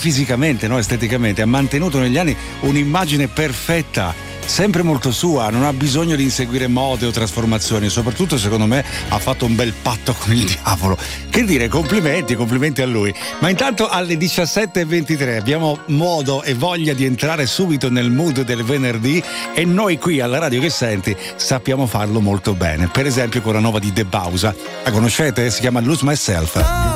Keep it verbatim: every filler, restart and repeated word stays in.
fisicamente, no? Esteticamente, ha mantenuto negli anni un'immagine perfetta, sempre molto sua, non ha bisogno di inseguire mode o trasformazioni, soprattutto secondo me ha fatto un bel patto con il diavolo. Che dire, complimenti, complimenti a lui. Ma intanto alle diciassette e ventitré abbiamo modo e voglia di entrare subito nel mood del venerdì e noi qui alla Radio Che Senti sappiamo farlo molto bene. Per esempio con la nuova di De Bausa, la conoscete? Si chiama Lose Myself.